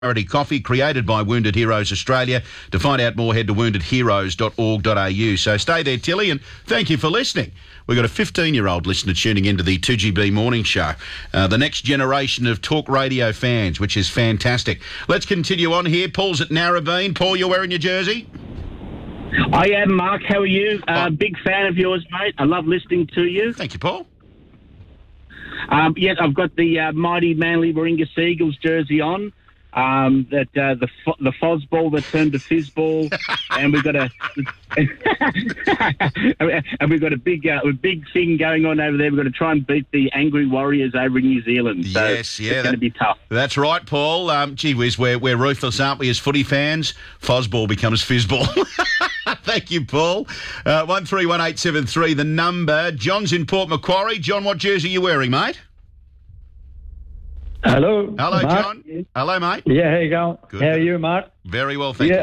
Charity coffee created by Wounded Heroes Australia. To find out more, head to woundedheroes.org.au. So stay there, Tilly, and thank you for listening. We've got a 15-year-old listener tuning into the 2GB Morning Show. The next generation of talk radio fans, which is fantastic. Let's continue on here. Paul's at Narrabeen. Paul, you're wearing your jersey? I am, Mark. How are you? Big fan of yours, mate. I love listening to you. Thank you, Paul. Yes, I've got the mighty Manly Warringah Seagulls jersey on. The Fozball that turned to Fizzball, and we've got a big thing going on over there. We've got to try and beat the Angry Warriors over in New Zealand. So yes, yeah, it's going to be tough. That's right, Paul. Gee whiz, we're ruthless, aren't we, as footy fans? Fozball becomes Fizzball. Thank you, Paul. 131873, the number. John's in Port Macquarie. John, what jersey are you wearing, mate? Hello. Hello, Mark. John. Hello, mate. Yeah, how you going? Good. How are you, Mark? Very well, thank you.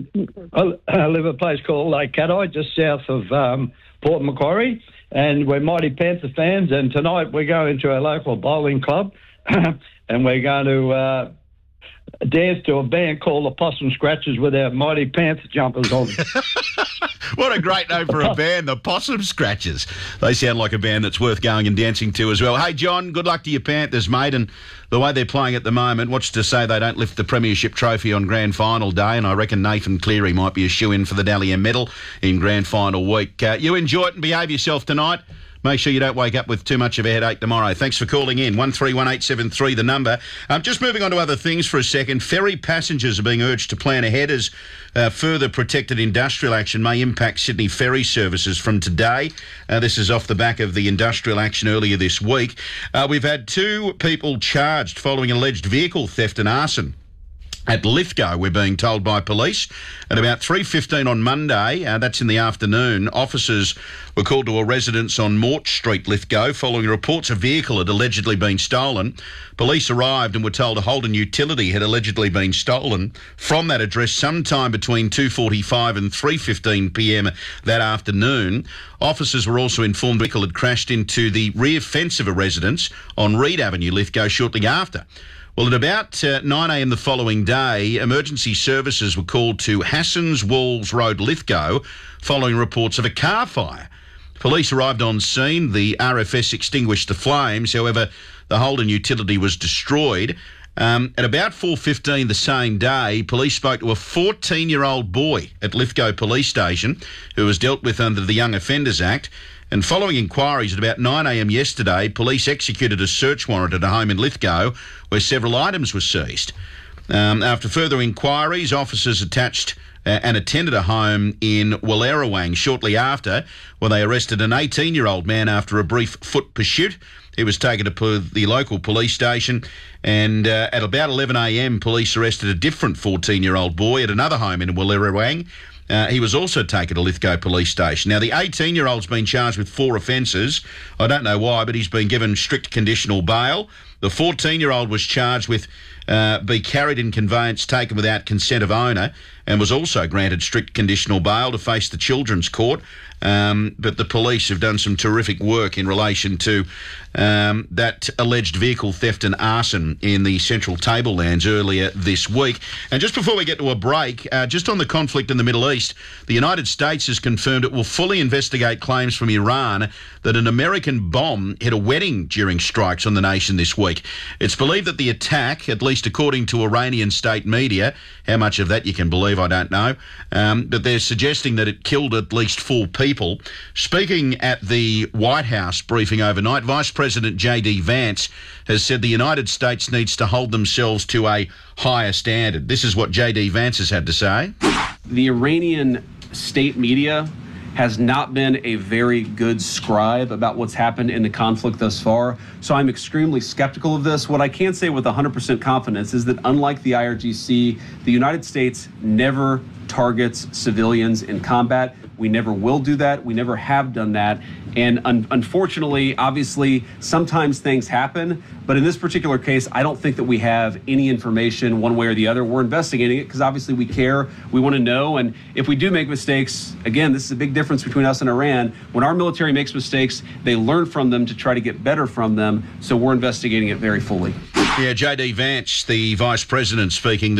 I live a place called Lake Cattai, just south of Port Macquarie, and we're mighty Panther fans, and tonight we're going to our local bowling club, and we're going to dance to a band called the Possum Scratchers with our mighty Panther jumpers on. What a great name for a band, the Possum Scratchers. They sound like a band that's worth going and dancing to as well. Hey, John, good luck to your Panthers, mate. And the way they're playing at the moment, what's to say they don't lift the Premiership trophy on Grand Final day? And I reckon Nathan Cleary might be a shoo-in for the Dally M medal in Grand Final week. You enjoy it and behave yourself tonight. Make sure you don't wake up with too much of a headache tomorrow. Thanks for calling in. 131873, the number. Just moving on to other things for a second. Ferry passengers are being urged to plan ahead as further protected industrial action may impact Sydney ferry services from today. This is off the back of the industrial action earlier this week. We've had 2 people charged following alleged vehicle theft and arson at Lithgow, we're being told by police. At about 3:15 on Monday, that's in the afternoon, officers were called to a residence on Mort Street, Lithgow, following reports a vehicle had allegedly been stolen. Police arrived and were told a Holden utility had allegedly been stolen from that address sometime between 2:45 and 3:15pm that afternoon. Officers were also informed the vehicle had crashed into the rear fence of a residence on Reed Avenue, Lithgow, shortly after. Well, at about 9am the following day, emergency services were called to Hassans Walls Road, Lithgow, following reports of a car fire. Police arrived on scene. The RFS extinguished the flames. However, the Holden utility was destroyed. At about 4:15 the same day, police spoke to a 14-year-old boy at Lithgow Police Station who was dealt with under the Young Offenders Act. And following inquiries at about 9am yesterday, police executed a search warrant at a home in Lithgow where several items were seized. After further inquiries, officers attached and attended a home in Wallerawang shortly after, where they arrested an 18-year-old man after a brief foot pursuit. He was taken to the local police station, and at about 11am, police arrested a different 14-year-old boy at another home in Wallerawang. He was also taken to Lithgow Police Station. Now, the 18-year-old's been charged with 4 offences. I don't know why, but he's been given strict conditional bail. The 14-year-old was charged with be carried in conveyance taken without consent of owner and was also granted strict conditional bail to face the Children's Court. But the police have done some terrific work in relation to that alleged vehicle theft and arson in the Central Tablelands earlier this week. And just before we get to a break, just on the conflict in the Middle East, the United States has confirmed it will fully investigate claims from Iran that an American bomb hit a wedding during strikes on the nation this week. It's believed that the attack, at least according to Iranian state media, how much of that you can believe, I don't know, but they're suggesting that it killed at least 4 people. Speaking at the White House briefing overnight, Vice President J.D. Vance has said the United States needs to hold themselves to a higher standard. This is what J.D. Vance has had to say. The Iranian state media has not been a very good scribe about what's happened in the conflict thus far, so I'm extremely skeptical of this. What I can say with 100% confidence is that unlike the IRGC, the United States never targets civilians in combat. We never will do that. We never have done that. And unfortunately, obviously, sometimes things happen. But in this particular case, I don't think that we have any information one way or the other. We're investigating it because obviously we care. We want to know. And if we do make mistakes, again, this is a big difference between us and Iran. When our military makes mistakes, they learn from them to try to get better from them. So we're investigating it very fully. Yeah, J.D. Vance, the Vice President, speaking